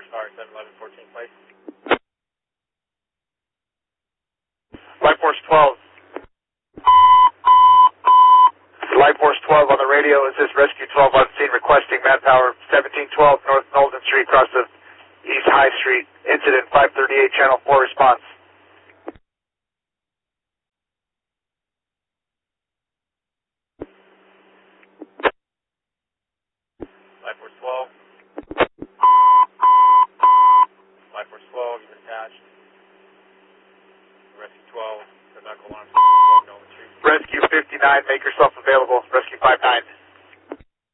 First Fire 711 14 place. Life Force 12. Life Force 12 on the radio. Is this Rescue 12 on scene requesting manpower 1712 North Knowlton Street across the East High Street. Incident 538 Channel 4 response. Life Force 12. Life Force 12, you've been attached. Rescue 12, the medical alarm 12 Knowlton Street. Rescue 59, make yourself available. Rescue 59.